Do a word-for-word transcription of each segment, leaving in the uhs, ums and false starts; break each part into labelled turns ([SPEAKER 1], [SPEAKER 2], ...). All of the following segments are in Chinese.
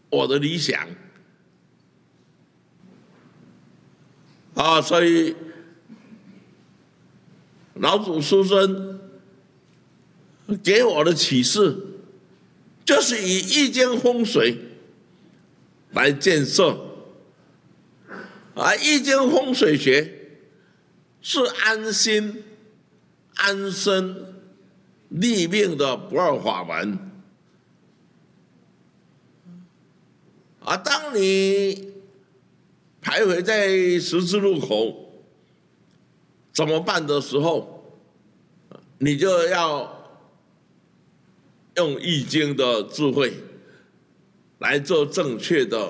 [SPEAKER 1] 我的理想啊，所以老祖师尊给我的启示，就是以易经风水来建设啊，易经风水学是安心、安身、立命的不二法门啊！当你徘徊在十字路口怎么办的时候，你就要用易经的智慧来做正确的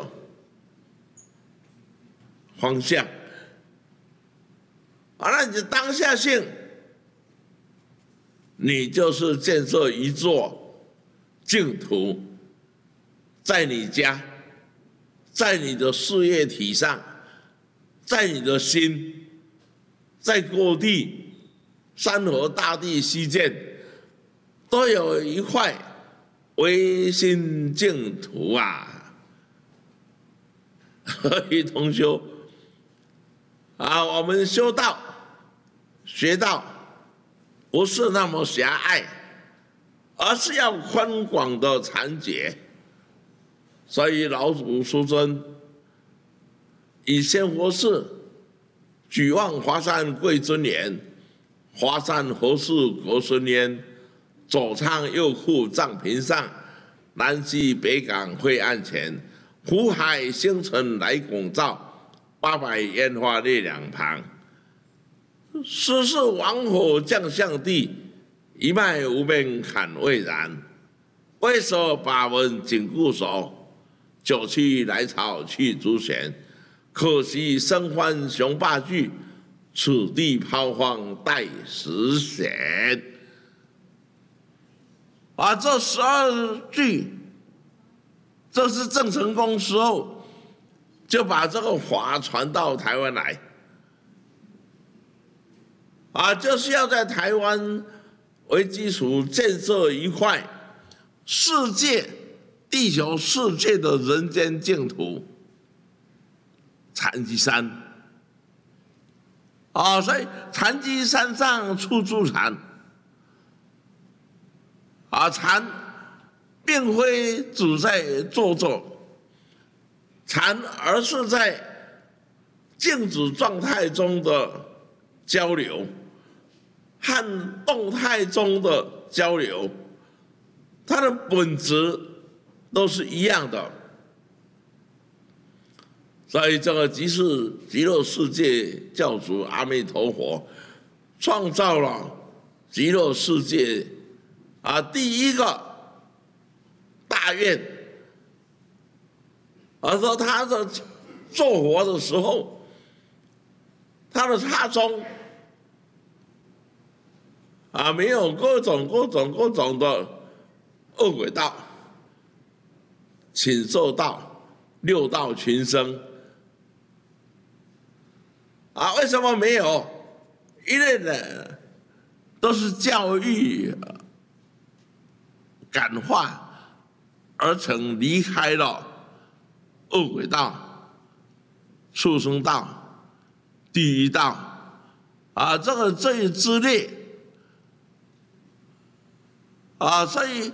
[SPEAKER 1] 方向啊！那你当下性，你就是建设一座净土，在你家，在你的事业体上，在你的心，在各地山河大地溪涧，都有一块唯心净土啊！何以同修啊？我们修道、学道，不是那么狭隘，而是要宽广的禅解。所以老祖师尊以仙佛事举望华山贵尊严，华山何事国孙焉？左仓右库藏屏上，南西北港晦暗前。湖海星辰来拱照，八百烟花列两旁。斯是王火将相地，一脉无边坎未燃。为首把文紧固守，九曲来朝去朱弦。可惜生欢雄霸句，此地抛荒待时闲。啊，这十二句，这是郑成功时候就把这个法传到台湾来，啊，就是要在台湾为基础建设一块世界、地球世界的人间净土——禅机山。啊，所以禅机山上处处禅。啊，禅并非只在坐着禅，而是在静止状态中的交流和动态中的交流，它的本质都是一样的。所以这个即是极乐世界教主阿弥陀佛创造了极乐世界啊第一个大愿，而说他的做佛的时候，他的刹中啊没有各种各种各种的恶鬼道、禽兽道、六道群生啊，为什么没有？因为呢，都是教育感化而成，离开了恶鬼道、畜生道、地狱道啊，这个这一之列啊，所以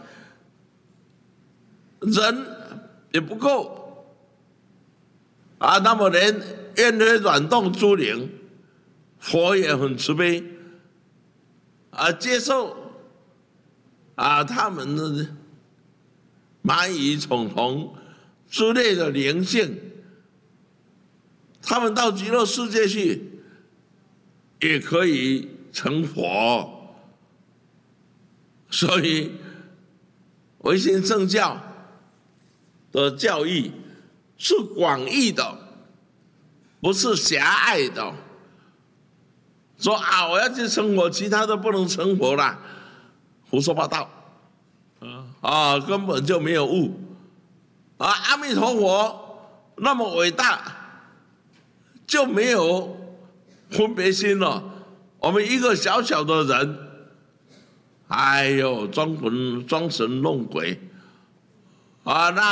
[SPEAKER 1] 人也不够啊，那么连冤推软动诸灵，佛也很慈悲啊，接受啊他们的蚂蚁、虫虫之类的灵性，他们到极乐世界去也可以成佛。所以唯心圣教的教义是广义的，不是狭隘的。说啊，我要去成佛，其他的不能成佛啦，胡说八道，啊，根本就没有悟。啊，阿弥陀佛那么伟大，就没有分别心了。我们一个小小的人，哎呦，装神装神弄鬼啊，那。